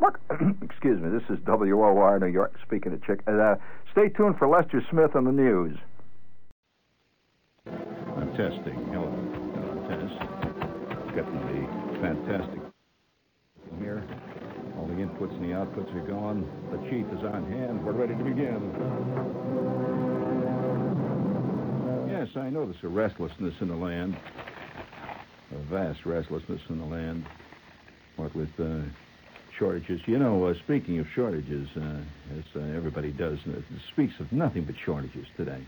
York. Excuse me, this is WOR New York, speaking of chick. Stay tuned for Lester Smith on the news. I'm testing. Hello. Test. Getting the fantastic here. All the inputs and the outputs are gone. The chief is on hand. We're ready to begin. Yes, I know there's a restlessness in the land. A vast restlessness in the land. What with shortages. You know, speaking of shortages, as everybody does, it speaks of nothing but shortages today.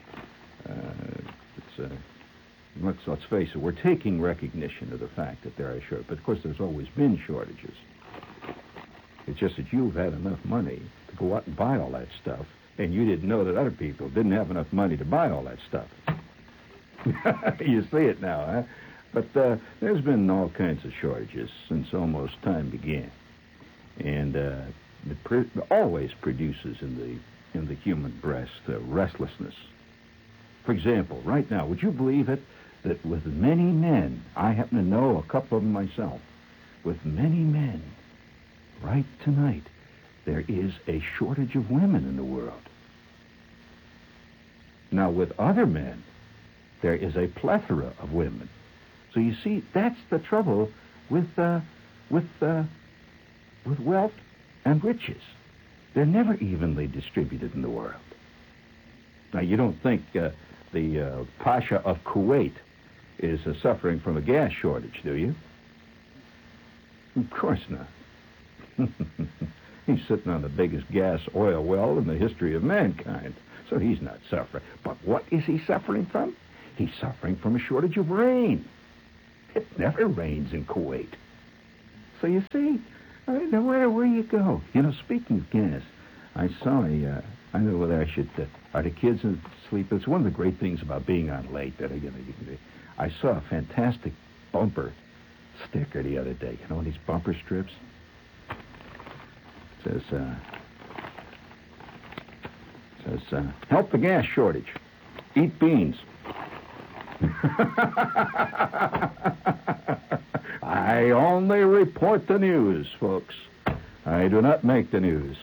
Let's face it, we're taking recognition of the fact that there are shortages. But, of course, there's always been shortages. It's just that you've had enough money to go out and buy all that stuff, and you didn't know that other people didn't have enough money to buy all that stuff. You see it now, huh? But there's been all kinds of shortages since almost time began. And it always produces in the human breast restlessness. For example, right now, would you believe it, that with many men, I happen to know a couple of them myself, with many men, right tonight, there is a shortage of women in the world. Now, with other men, there is a plethora of women. So you see, that's the trouble with wealth and riches. They're never evenly distributed in the world. Now, you don't think the Pasha of Kuwait is suffering from a gas shortage, do you? Of course not. He's sitting on the biggest gas oil well in the history of mankind, so he's not suffering. But what is he suffering from? He's suffering from a shortage of rain. It never rains in Kuwait. So you see, I mean, no matter where you go. You know, speaking of gas, I saw I don't know whether I should, are the kids asleep? It's one of the great things about being on late that, I saw a fantastic bumper sticker the other day. You know, these bumper strips? It says, help the gas shortage. Eat beans. I only report the news, folks. I do not make the news.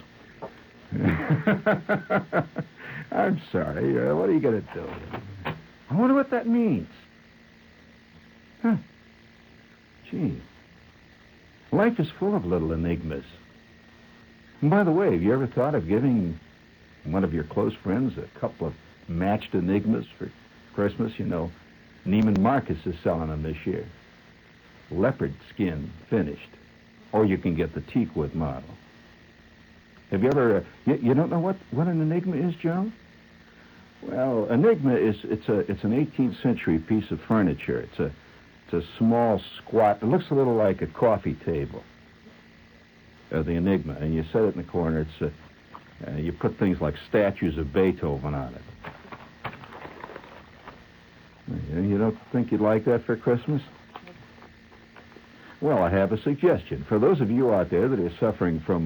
I'm sorry. What are you going to do? I wonder what that means. Huh. Gee. Life is full of little enigmas. And by the way, have you ever thought of giving one of your close friends a couple of matched enigmas for Christmas? You know, Neiman Marcus is selling them this year. Leopard skin finished. Or you can get the teakwood model. Have you ever... you don't know what an enigma is, Joe? Well, enigma is... It's an 18th century piece of furniture. It's a small, squat... It looks a little like a coffee table. The enigma. And you set it in the corner. It's... you put things like statues of Beethoven on it. You don't think you'd like that for Christmas? Well, I have a suggestion. For those of you out there that are suffering from,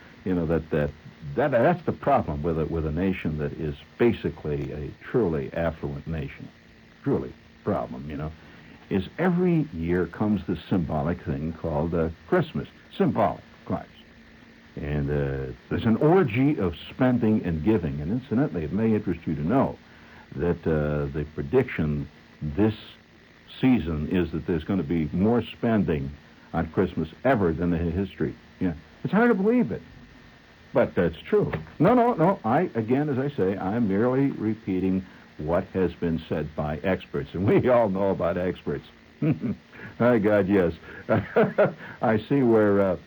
that's the problem with a nation that is basically a truly affluent nation. Truly problem, is every year comes this symbolic thing called Christmas. Symbolic, of course. And there's an orgy of spending and giving. And incidentally, it may interest you to know that the prediction this season is that there's going to be more spending on Christmas ever than in history. Yeah, it's hard to believe it, but that's true. No. Again, as I say, I'm merely repeating what has been said by experts, and we all know about experts. My God, yes. I see where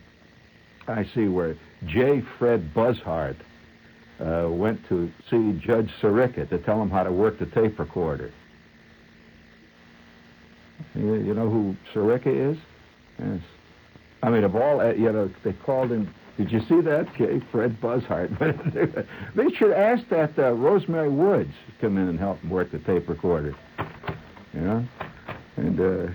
J. Fred Buzzhart went to see Judge Sirica to tell him how to work the tape recorder. You know who Sirica is? Yes. I mean, of all, they called him, did you see that? J. Fred Buzzhart. They should ask that Rosemary Woods to come in and help him work the tape recorder. You know? And,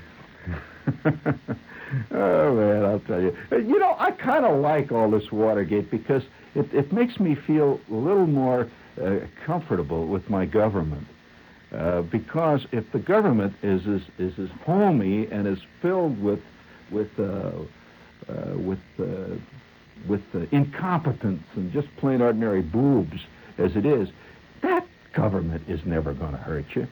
oh, man, I'll tell you. I kind of like all this Watergate because it makes me feel a little more comfortable with my government. Because if the government is as homey and is filled with with incompetence and just plain ordinary boobs as it is, that government is never going to hurt you.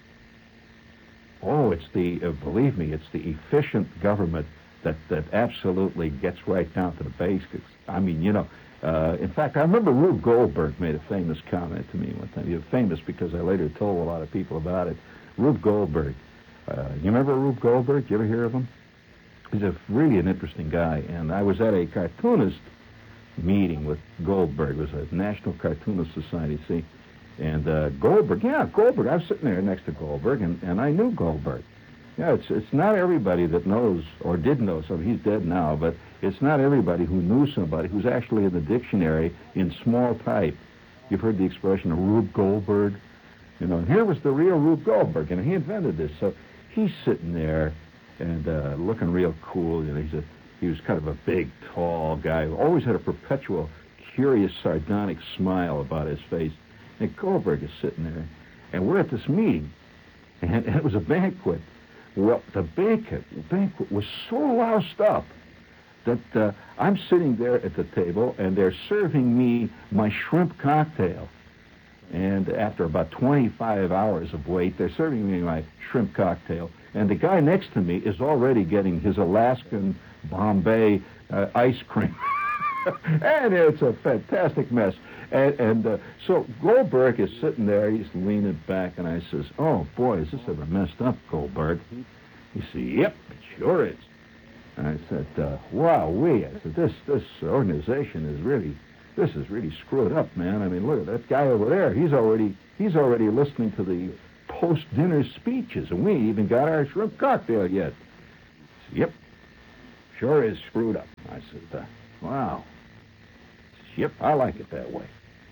Oh, it's believe me, it's the efficient government that absolutely gets right down to the basics. I mean, in fact, I remember Rube Goldberg made a famous comment to me one time. He was famous because I later told a lot of people about it. Rube Goldberg. You remember Rube Goldberg? You ever hear of him? He's really an interesting guy. And I was at a cartoonist meeting with Goldberg. It was a National Cartoonist Society, see? And Goldberg, I was sitting there next to Goldberg, and I knew Goldberg. Yeah, it's not everybody that knows or did know somebody. He's dead now, but it's not everybody who knew somebody who's actually in the dictionary in small type. You've heard the expression of Rube Goldberg. And here was the real Rube Goldberg, and he invented this. So he's sitting there and looking real cool. He was kind of a big, tall guy who always had a perpetual, curious, sardonic smile about his face. And Goldberg is sitting there, and we're at this meeting, and it was a banquet. Well, the banquet was so loused up that I'm sitting there at the table, and they're serving me my shrimp cocktail. And after about 25 hours of wait, they're serving me my shrimp cocktail. And the guy next to me is already getting his Alaskan Bombay ice cream. And it's a fantastic mess. And so Goldberg is sitting there. He's leaning back, and I says, "Oh, boy, is this ever messed up, Goldberg?" He said, "Yep, it sure is." And I said, "Wow-wee." I said, this organization is really screwed up, man. I mean, look at that guy over there. He's already listening to the post-dinner speeches, and we ain't even got our shrimp cocktail yet. He said, "Yep, sure is screwed up." I said, "Wow." He says, "Yep, I like it that way."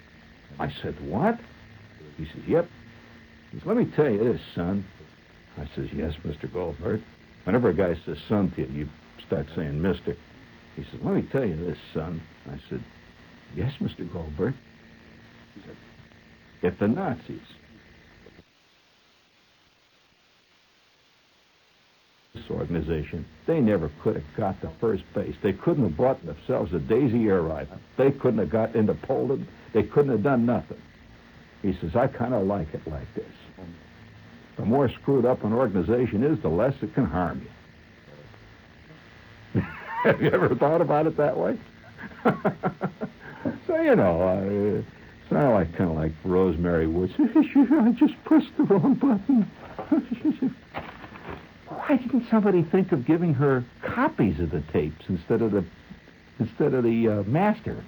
I said, "What?" He says, "Yep." He says, "Let me tell you this, son." I says, "Yes, Mr. Goldberg." Whenever a guy says son to you, you start saying Mr. He says, "Let me tell you this, son." I said, "Yes, Mr. Goldberg." He said, "If the Nazis, this organization, they never could have got to first base. They couldn't have bought themselves a Daisy air rifle. They couldn't have got into Poland. They couldn't have done nothing." He says, "I kind of like it like this. The more screwed up an organization is, the less it can harm you." Have you ever thought about it that way? So, it's not kind of like Rosemary Woods. "I just pressed the wrong button." Why didn't somebody think of giving her copies of the tapes instead of the master?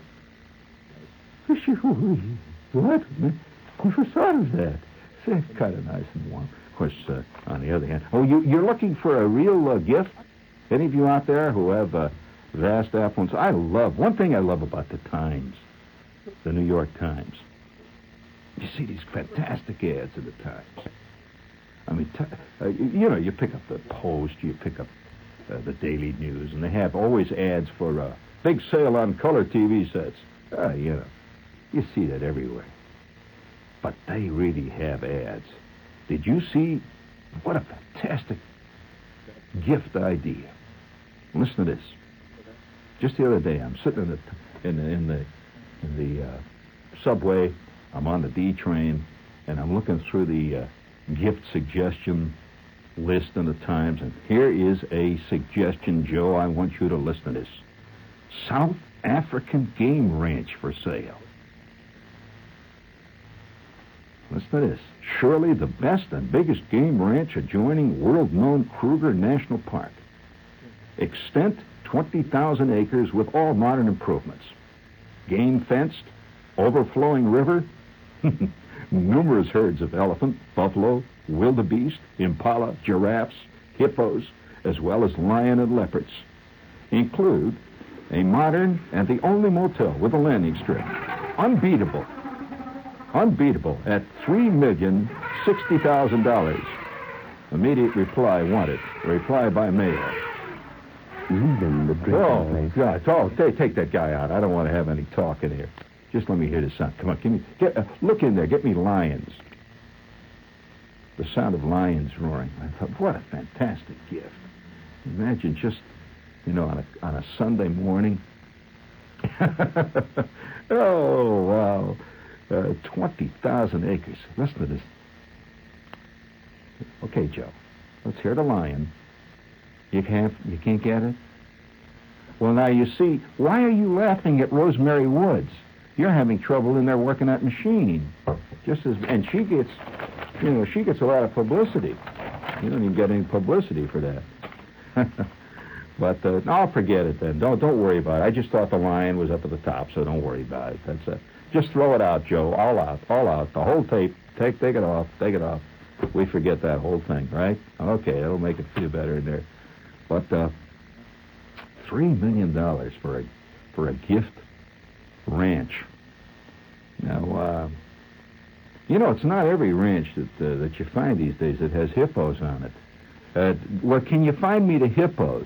What? Never thought of that. It's kind of nice and warm. Of course, on the other hand, you're looking for a real gift? Any of you out there who have vast affluence? One thing I love about the Times, the New York Times. You see these fantastic ads in the Times. I mean, you pick up the Post, you pick up the Daily News, and they have always ads for a big sale on color TV sets. You see that everywhere. But they really have ads. Did you see what a fantastic gift idea? Listen to this. Just the other day, I'm sitting in the subway. I'm on the D train, and I'm looking through the gift suggestion list in the Times, and here is a suggestion, Joe. I want you to listen to this. South African game ranch for sale. Listen to this. Surely the best and biggest game ranch adjoining world-known Kruger National Park. Extent 20,000 acres with all modern improvements. Game fenced, overflowing river, numerous herds of elephant, buffalo, wildebeest, impala, giraffes, hippos, as well as lion and leopards. Include a modern and the only motel with a landing strip. Unbeatable at $3,060,000. Immediate reply wanted. Reply by mail. Oh, God. Take that guy out. I don't want to have any talk in here. Just let me hear the sound. Come on, look in there. Get me lions. The sound of lions roaring. I thought, what a fantastic gift. Imagine just, on a Sunday morning, Oh, wow. 20,000 acres. Listen to this. Okay, Joe. Let's hear the lion. You can't get it? Well, now, you see, why are you laughing at Rosemary Woods? You're having trouble in there working that machine. And she gets a lot of publicity. You don't even get any publicity for that. But I'll forget it then. Don't worry about it. I just thought the lion was up at the top, so don't worry about it. That's it. Just throw it out, Joe. All out. The whole tape. Take it off. We forget that whole thing, right? Okay, that'll make it feel better in there. But $3 million for a gift ranch. Now, it's not every ranch that you find these days that has hippos on it. Well, can you find me the hippos?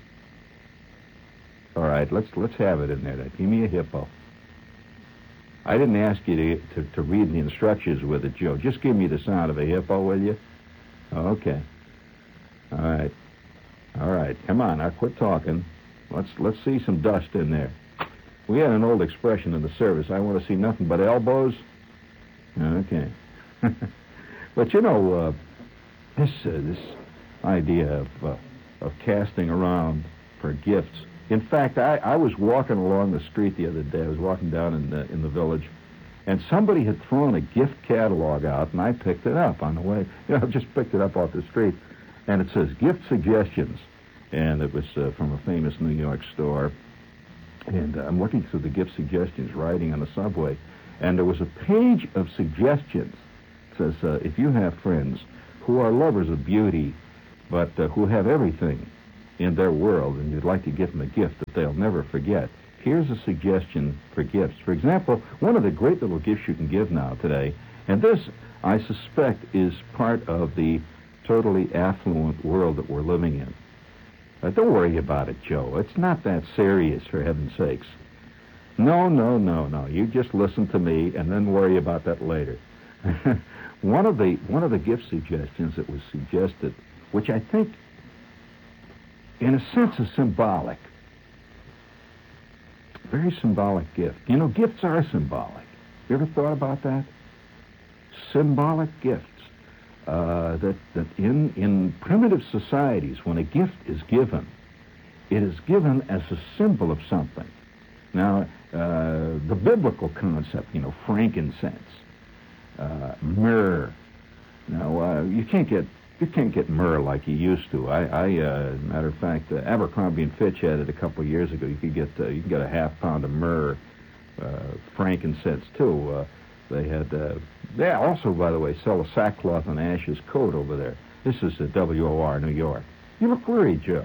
All right, let's have it in there. Give me a hippo. I didn't ask you to read the instructions with it, Joe. Just give me the sound of a hippo, will you? Okay. All right. Come on, now quit talking. Let's see some dust in there. We had an old expression in the service. I want to see nothing but elbows. Okay. But this idea of casting around for gifts. In fact, I was walking along the street the other day. I was walking down in the village, and somebody had thrown a gift catalog out, and I picked it up on the way. Just picked it up off the street, and it says gift suggestions, and it was from a famous New York store. And I'm looking through the gift suggestions, riding on the subway, and there was a page of suggestions. It says, if you have friends who are lovers of beauty, but who have everything in their world, and you'd like to give them a gift that they'll never forget, here's a suggestion for gifts. For example, one of the great little gifts you can give now today, and this, I suspect, is part of the totally affluent world that we're living in. Don't worry about it, Joe. It's not that serious, for heaven's sakes. No. You just listen to me and then worry about that later. One of the gift suggestions that was suggested, which I think, in a sense, is symbolic. Very symbolic gift. Gifts are symbolic. You ever thought about that? Symbolic gifts. That in primitive societies, when a gift is given, it is given as a symbol of something. Now, the biblical concept, frankincense, myrrh. Now, you can't get myrrh like you used to. Matter of fact, Abercrombie and Fitch had it a couple of years ago. You can get a half pound of myrrh, frankincense too. They also, by the way, sell a sackcloth and ashes coat over there. This is WOR, New York. You look worried, Joe.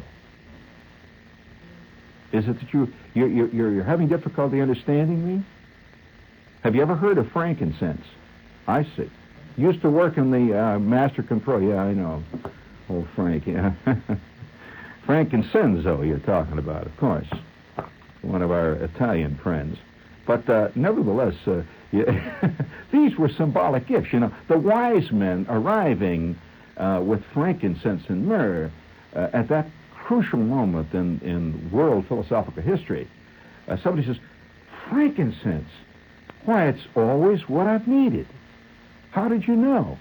Is it that you're having difficulty understanding me? Have you ever heard of frankincense? I see. Used to work in the master control. Yeah, I know. Old Frank, yeah. Frankincense, you're talking about, of course. One of our Italian friends. But nevertheless, these were symbolic gifts. The wise men arriving with frankincense and myrrh at that crucial moment in world philosophical history. Somebody says, frankincense? Why, it's always what I've needed. How did you know?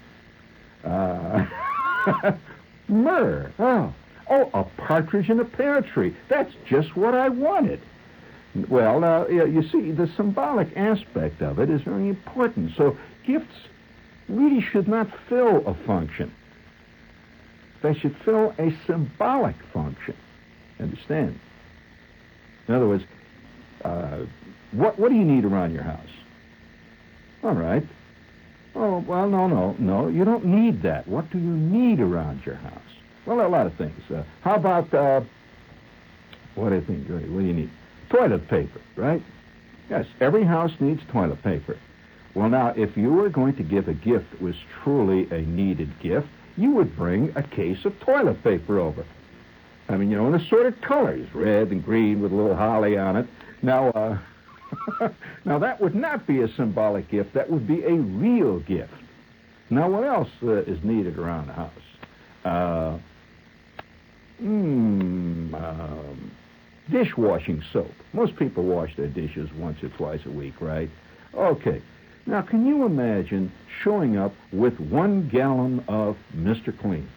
Myrrh. Oh, a partridge in a pear tree. That's just what I wanted. Well, now, you see, the symbolic aspect of it is very important. So gifts really should not fill a function. They should fill a symbolic function. Understand? In other words, what do you need around your house? All right. Oh, well, no. You don't need that. What do you need around your house? Well, a lot of things. How about, what do you think, Gertie? What do you need? Toilet paper, right? Yes, every house needs toilet paper. Well, now, if you were going to give a gift that was truly a needed gift, you would bring a case of toilet paper over. I mean, in assorted colors, red and green with a little holly on it. Now, now that would not be a symbolic gift. That would be a real gift. Now, what else is needed around the house? dishwashing soap. Most people wash their dishes once or twice a week, right? Okay. Now, can you imagine showing up with 1 gallon of Mr. Clean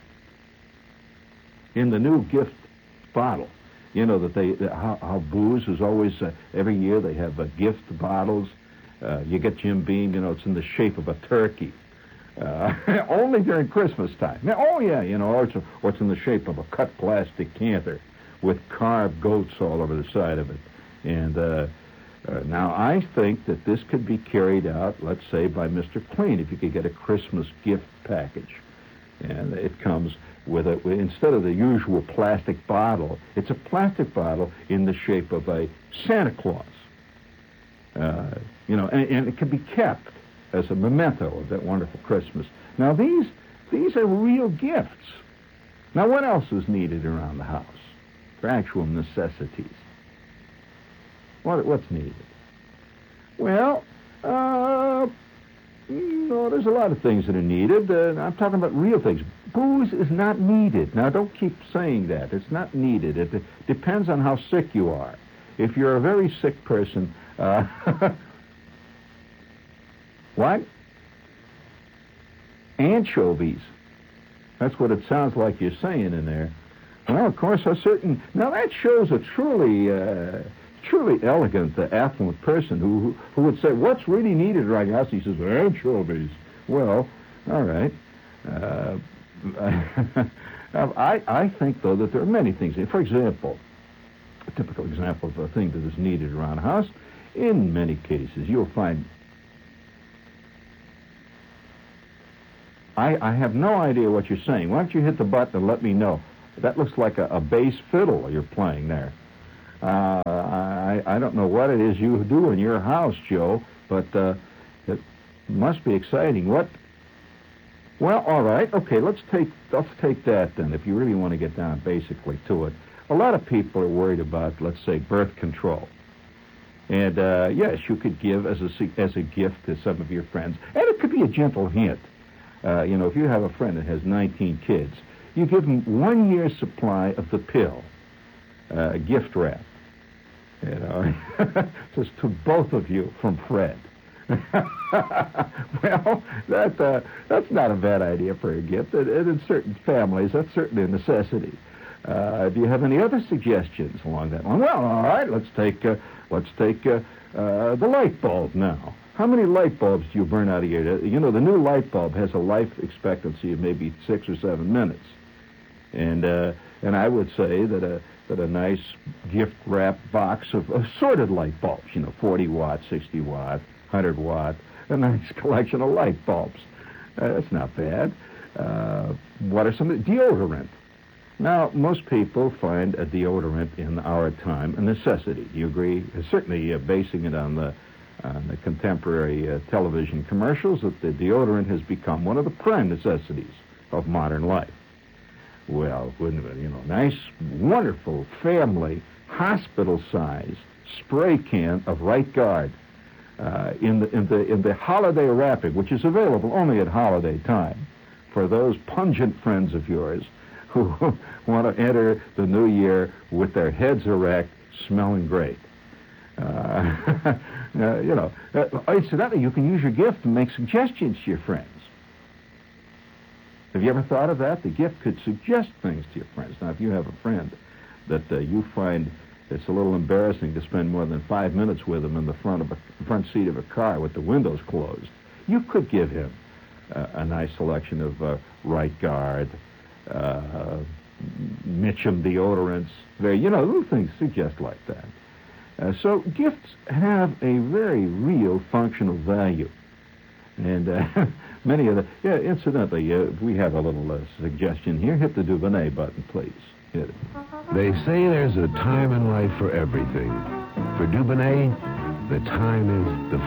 in the new gift bottle? You know how booze is always, every year they have gift bottles. You get Jim Beam, it's in the shape of a turkey. Only during Christmas time. Now, or it's in the shape of a cut plastic canter with carved goats all over the side of it. And now I think that this could be carried out, let's say, by Mr. Clean, if you could get a Christmas gift package. And it comes instead of the usual plastic bottle, it's a plastic bottle in the shape of a Santa Claus. And it can be kept as a memento of that wonderful Christmas. Now, these are real gifts. Now, what else is needed around the house for actual necessities? What's needed? Well, there's a lot of things that are needed. I'm talking about real things. Booze is not needed. Now, don't keep saying that. It's not needed. It depends on how sick you are. If you're a very sick person, what? Anchovies. That's what it sounds like you're saying in there. Well, of course, now that shows a truly elegant, affluent person who would say, what's really needed right now? He says, anchovies. Well, all right. I think, though, that there are many things. For example, a typical example of a thing that is needed around a house, in many cases, you'll find... I have no idea what you're saying. Why don't you hit the button and let me know? That looks like a bass fiddle you're playing there. I don't know what it is you do in your house, Joe, but it must be exciting. What? Well, all right. Okay, let's take that then, if you really want to get down basically to it. A lot of people are worried about, let's say, birth control. And, yes, you could give as a gift to some of your friends. And it could be a gentle hint. If you have a friend that has 19 kids, you give them 1 year's supply of the pill, gift wrap. Just to both of you from Fred. Well, that's not a bad idea for a gift. And in certain families, that's certainly a necessity. Do you have any other suggestions along that line? Well, all right, let's take the light bulb now. How many light bulbs do you burn out a year? The new light bulb has a life expectancy of maybe 6 or 7 minutes. And I would say that a nice gift wrap box of assorted light bulbs, 40 watt, 60 watt, 100 watt, a nice collection of light bulbs. That's not bad. What are some deodorant? Now, most people find a deodorant in our time a necessity. Do you agree? Certainly, basing it on the contemporary television commercials, that the deodorant has become one of the prime necessities of modern life. Well, wouldn't it? Nice, wonderful family, hospital-size spray can of Right Guard in the holiday wrapping, which is available only at holiday time for those pungent friends of yours who want to enter the new year with their heads erect, smelling great. Incidentally, you can use your gift to make suggestions to your friends. Have you ever thought of that? The gift could suggest things to your friends. Now, if you have a friend that you find it's a little embarrassing to spend more than 5 minutes with him in the front seat of a car with the windows closed, you could give him a nice selection of Right Guard, Mitchum deodorants, little things suggest like that. So gifts have a very real functional value. And many of incidentally, we have a little suggestion here. Hit the Dubonnet button, please. Hit it. They say there's a time in life for everything. For Dubonnet, the time is the